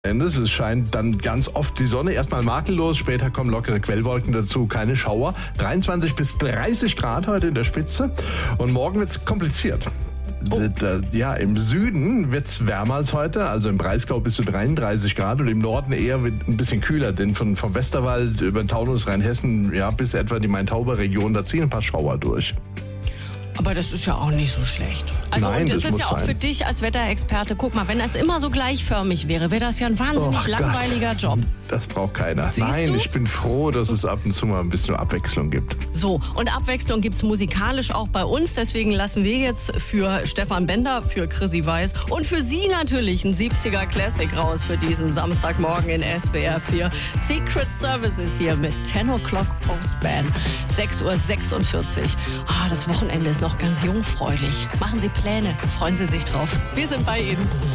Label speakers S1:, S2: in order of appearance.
S1: Es scheint dann ganz oft die Sonne, erstmal makellos, später kommen lockere Quellwolken dazu, keine Schauer. 23 bis 30 Grad heute in der Spitze und morgen wird's kompliziert. Ja, im Süden wird's wärmer als heute, also im Breisgau bis zu 33 Grad und im Norden eher ein bisschen kühler, denn vom Westerwald über den Taunus, Rheinhessen, ja, bis etwa die Main-Tauber-Region, da ziehen ein paar Schauer durch.
S2: Aber das ist ja auch nicht so schlecht. Also
S1: Nein,
S2: und
S1: das
S2: ist
S1: muss
S2: ja auch
S1: sein.
S2: für dich als Wetterexperte, guck mal, wenn das immer so gleichförmig wäre, wäre das ja ein wahnsinnig langweiliger Job.
S1: Das braucht keiner.
S2: Siehst
S1: Nein,
S2: du?
S1: ich bin froh, dass es ab und zu mal ein bisschen Abwechslung gibt.
S2: So, und Abwechslung gibt's musikalisch auch bei uns. Deswegen lassen wir jetzt für Stefan Bender, für Chrissy Weiß und für Sie natürlich ein 70er Classic raus für diesen Samstagmorgen in SWR 4. Secret Services hier mit 10 O'Clock Postband. 6:46 Uhr. Das Wochenende ist noch ganz jungfräulich. Machen Sie Pläne, freuen Sie sich drauf. Wir sind bei Ihnen.